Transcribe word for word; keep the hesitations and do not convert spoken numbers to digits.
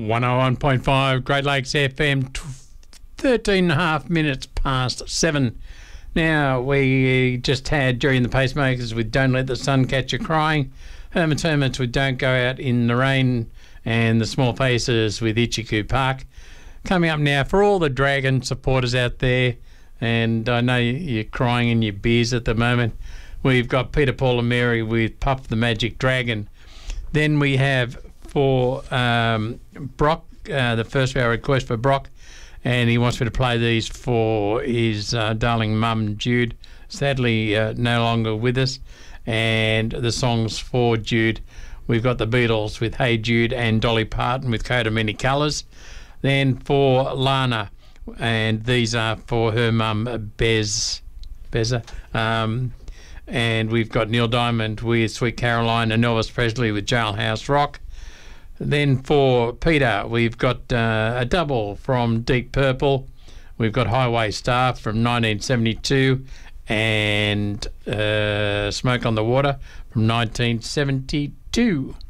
one oh one point five Great Lakes F M, thirteen and a half minutes past seven. Now, we just had during the Pacemakers with Don't Let the Sun Catch You Crying, Herman's Hermits with Don't Go Out in the Rain, and the Small Faces with Ichiku Park. Coming up now for all the Dragon supporters out there, and I know you're crying in your beers at the moment, we've got Peter, Paul and Mary with Puff the Magic Dragon. Then we have for um, Brock, uh, the first hour request for Brock, and he wants me to play these for his uh, darling mum, Jude, sadly uh, no longer with us. And the songs for Jude, we've got the Beatles with Hey Jude and Dolly Parton with Coat of Many Colours. Then for Lana, and these are for her mum, Bez, Beza. Um, and we've got Neil Diamond with Sweet Caroline and Elvis Presley with Jailhouse Rock. Then for Peter, we've got uh, a double from Deep Purple. We've got Highway Star from nineteen seventy-two and uh, Smoke on the Water from nineteen seventy-two.